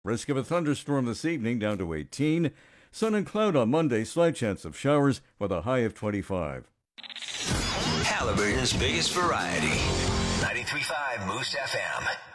Risk of a thunderstorm this evening down to 18. Sun and cloud on Monday, slight chance of showers with a high of 25. Halliburton's biggest variety. 93.5 Moose FM.